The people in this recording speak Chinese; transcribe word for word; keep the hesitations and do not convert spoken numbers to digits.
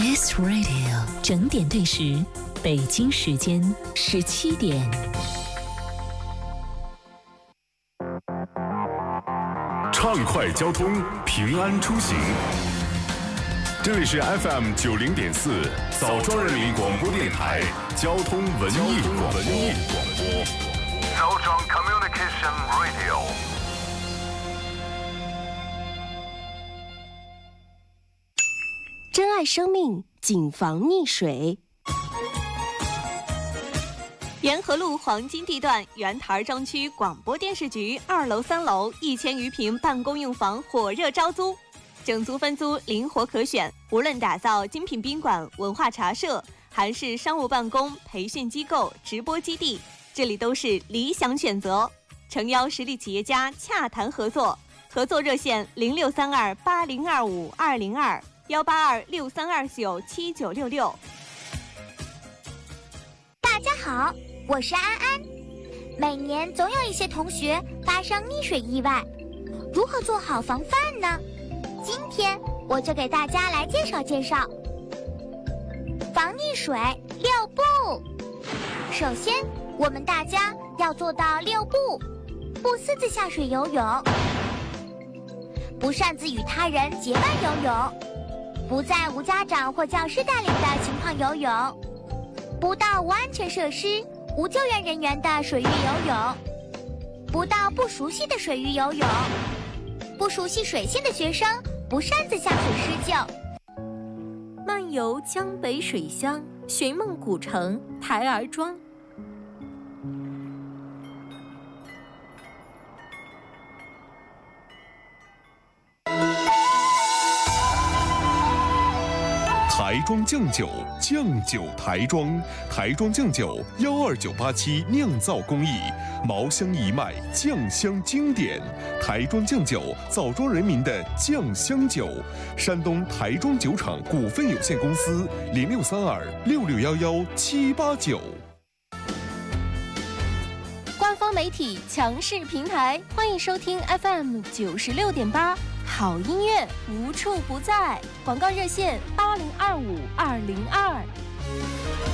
Kiss Radio 整点对时，北京时间十七点。 畅快交通，平安出行。这里是 F M 九零点四枣庄人民广播电台交通文艺广播。 枣庄 Communication Radio。 珍爱生命，谨防溺水。 沿河路黄金地段原台庄区广播电视局二楼、三楼一千余平办公用房火热招租，整租分租灵活可选。无论打造精品宾馆、文化茶社，还是商务办公、培训机构、直播基地，这里都是理想选择。诚邀实力企业家洽谈合作，合作热线零六三二八零二五二零二幺八二六三二九七九六六。 大家好，我是安安。每年总有一些同学发生溺水意外，如何做好防范呢？今天我就给大家来介绍介绍防溺水六步。首先，我们大家要做到六不：不私自下水游泳，不擅自与他人结伴游泳，不在无家长或教师带领的情况游泳，不到无安全设施、无救援人员的水域游泳，不到不熟悉的水域游泳，不熟悉水性的学生不擅自下水施救。 漫游江北水乡，寻梦古城台儿庄。 台庄酱酒，酱酒台庄，台庄酱酒幺二九八七酿造工艺，茅香一脉，酱香经典。台庄酱酒，枣庄人民的酱香酒。山东台庄酒厂股份有限公司零六三二六六幺幺七八九。 官方媒体强势平台，欢迎收听 F M 九十六点八。好音乐无处不在，广告热线八零二五二零二。